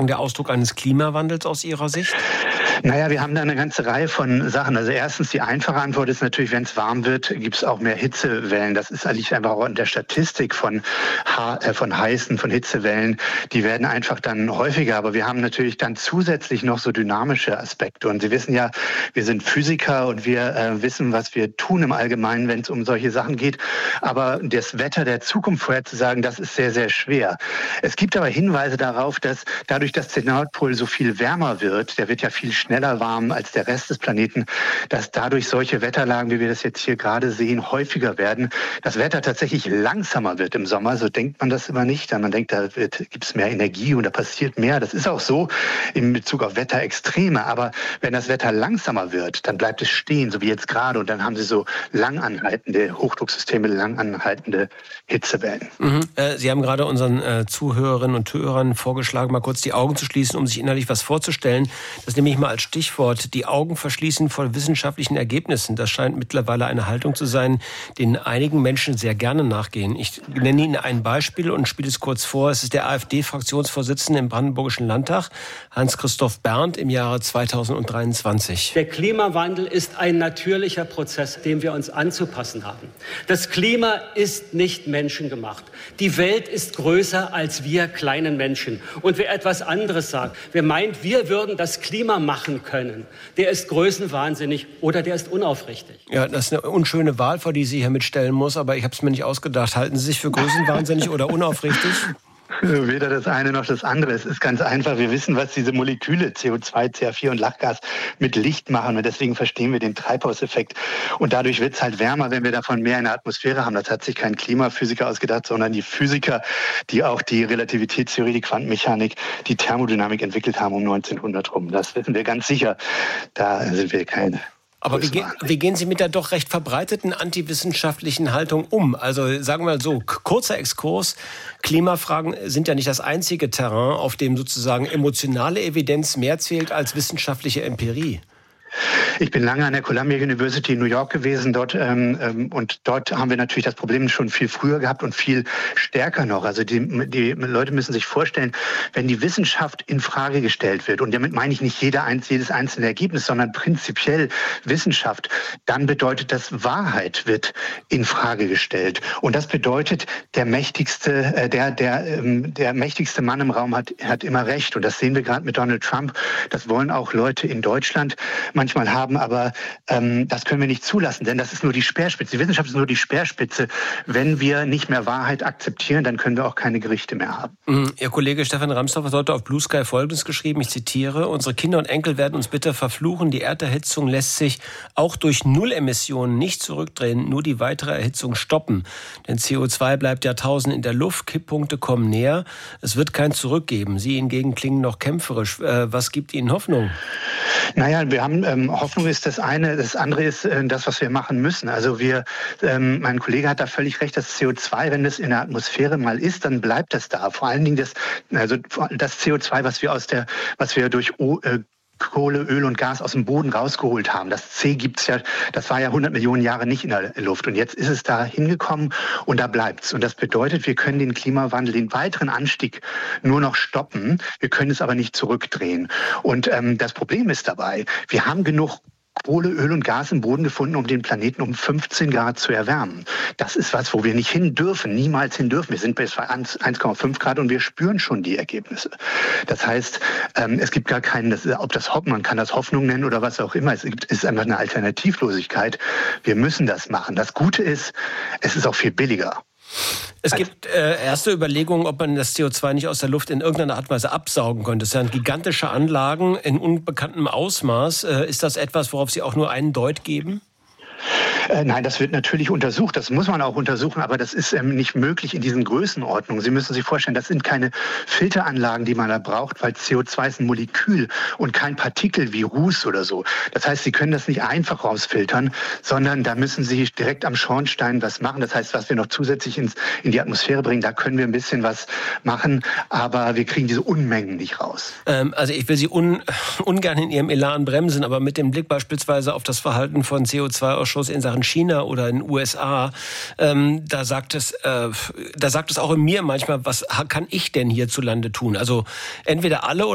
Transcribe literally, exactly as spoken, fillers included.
sozusagen der Ausdruck eines Klimawandels aus Ihrer Sicht? Naja, wir haben da eine ganze Reihe von Sachen. Also erstens, die einfache Antwort ist natürlich, wenn es warm wird, gibt es auch mehr Hitzewellen. Das ist eigentlich einfach auch in der Statistik von, äh, von heißen, von Hitzewellen. Die werden einfach dann häufiger. Aber wir haben natürlich dann zusätzlich noch so dynamische Aspekte. Und Sie wissen ja, wir sind Physiker und wir äh, wissen, was wir tun im Allgemeinen, wenn es um solche Sachen geht. Aber das Wetter der Zukunft vorherzusagen, das ist sehr, sehr schwer. Es gibt aber Hinweise darauf, dass dadurch, dass der Nordpol so viel wärmer wird, der wird ja viel schneller warm als der Rest des Planeten, dass dadurch solche Wetterlagen, wie wir das jetzt hier gerade sehen, häufiger werden. Das Wetter tatsächlich langsamer wird im Sommer, so denkt man das immer nicht. Man denkt, da gibt es mehr Energie und da passiert mehr. Das ist auch so in Bezug auf Wetterextreme. Aber wenn das Wetter langsamer wird, dann bleibt es stehen, so wie jetzt gerade. Und dann haben Sie so langanhaltende Hochdrucksysteme, langanhaltende Hitzewellen. Mhm. Äh, Sie haben gerade unseren äh, Zuhörerinnen und Zuhörern vorgeschlagen, mal kurz die Augen zu schließen, um sich innerlich was vorzustellen. Das nehme ich mal als Stichwort. Die Augen verschließen vor wissenschaftlichen Ergebnissen. Das scheint mittlerweile eine Haltung zu sein, denen einigen Menschen sehr gerne nachgehen. Ich nenne Ihnen ein Beispiel und spiele es kurz vor. Es ist der AfD-Fraktionsvorsitzende im Brandenburgischen Landtag, Hans-Christoph Berndt, im Jahre zweitausenddreiundzwanzig. Der Klimawandel ist ein natürlicher Prozess, dem wir uns anzupassen haben. Das Klima ist nicht menschengemacht. Die Welt ist größer als wir kleinen Menschen. Und wer etwas anderes sagt, wer meint, wir würden das Klima machen können, der ist größenwahnsinnig oder der ist unaufrichtig. Ja, das ist eine unschöne Wahl, vor die Sie hier mitstellen muss, aber ich habe es mir nicht ausgedacht. Halten Sie sich für größenwahnsinnig oder unaufrichtig? Weder das eine noch das andere. Es ist ganz einfach. Wir wissen, was diese Moleküle C O zwei, C H vier und Lachgas mit Licht machen. Und deswegen verstehen wir den Treibhauseffekt. Und dadurch wird es halt wärmer, wenn wir davon mehr in der Atmosphäre haben. Das hat sich kein Klimaphysiker ausgedacht, sondern die Physiker, die auch die Relativitätstheorie, die Quantenmechanik, die Thermodynamik entwickelt haben um neunzehnhundert rum. Das wissen wir ganz sicher. Da sind wir keine... Aber wie, ge- wie gehen Sie mit der doch recht verbreiteten antiwissenschaftlichen Haltung um? Also sagen wir mal so, k- kurzer Exkurs, Klimafragen sind ja nicht das einzige Terrain, auf dem sozusagen emotionale Evidenz mehr zählt als wissenschaftliche Empirie. Ich bin lange an der Columbia University in New York gewesen dort ähm, und dort haben wir natürlich das Problem schon viel früher gehabt und viel stärker noch. Also die, die Leute müssen sich vorstellen, wenn die Wissenschaft in Frage gestellt wird, und damit meine ich nicht jeder, jedes einzelne Ergebnis, sondern prinzipiell Wissenschaft, dann bedeutet das, Wahrheit wird in Frage gestellt. Und das bedeutet, der mächtigste, äh, der, der, ähm, der mächtigste Mann im Raum hat, hat immer recht. Und das sehen wir gerade mit Donald Trump. Das wollen auch Leute in Deutschland manchmal haben, aber ähm, das können wir nicht zulassen, denn das ist nur die Speerspitze. Die Wissenschaft ist nur die Speerspitze. Wenn wir nicht mehr Wahrheit akzeptieren, dann können wir auch keine Gerichte mehr haben. Ihr Kollege Stefan Ramsdorf hat heute auf Blue Sky Folgendes geschrieben, ich zitiere, unsere Kinder und Enkel werden uns bitter verfluchen, die Erderhitzung lässt sich auch durch Nullemissionen nicht zurückdrehen, nur die weitere Erhitzung stoppen. Denn C O zwei bleibt Jahrtausend in der Luft, Kipppunkte kommen näher, es wird kein Zurück geben. Sie hingegen klingen noch kämpferisch. Äh, was gibt Ihnen Hoffnung? Naja, wir haben ähm, Hoffnung ist das eine, das andere ist äh, das, was wir machen müssen. Also wir, ähm, mein Kollege hat da völlig recht, das C O zwei, wenn es in der Atmosphäre mal ist, dann bleibt es da. Vor allen Dingen das, also das C O zwei, was wir aus der, was wir durch o, äh, Kohle, Öl und Gas aus dem Boden rausgeholt haben. Das C gibt's ja, das war ja hundert Millionen Jahre nicht in der Luft. Und jetzt ist es da hingekommen und da bleibt's. Und das bedeutet, wir können den Klimawandel, den weiteren Anstieg nur noch stoppen. Wir können es aber nicht zurückdrehen. Und ähm, das Problem ist dabei, wir haben genug Kohle, Öl und Gas im Boden gefunden, um den Planeten um fünfzehn Grad zu erwärmen. Das ist was, wo wir nicht hin dürfen, niemals hin dürfen. Wir sind bei eins Komma fünf Grad und wir spüren schon die Ergebnisse. Das heißt, ähm, es gibt gar keinen, das, ob das Hoffen, man kann das Hoffnung nennen oder was auch immer. Es gibt, ist einfach eine Alternativlosigkeit. Wir müssen das machen. Das Gute ist, es ist auch viel billiger. Es gibt äh, erste Überlegungen, ob man das C O zwei nicht aus der Luft in irgendeiner Art und Weise absaugen könnte. Das sind gigantische Anlagen in unbekanntem Ausmaß. Äh, ist das etwas, worauf Sie auch nur einen Deut geben? Äh, nein, das wird natürlich untersucht, das muss man auch untersuchen, aber das ist ähm, nicht möglich in diesen Größenordnungen. Sie müssen sich vorstellen, das sind keine Filteranlagen, die man da braucht, weil C O zwei ist ein Molekül und kein Partikel wie Ruß oder so. Das heißt, Sie können das nicht einfach rausfiltern, sondern da müssen Sie direkt am Schornstein was machen. Das heißt, was wir noch zusätzlich ins, in die Atmosphäre bringen, da können wir ein bisschen was machen, aber wir kriegen diese Unmengen nicht raus. Ähm, also ich will Sie un, ungern in Ihrem Elan bremsen, aber mit dem Blick beispielsweise auf das Verhalten von C O zwei Ausschuss in Sachen China oder in den U S A, ähm, da sagt es, äh, da sagt es auch in mir manchmal, was kann ich denn hierzulande tun? Also entweder alle oder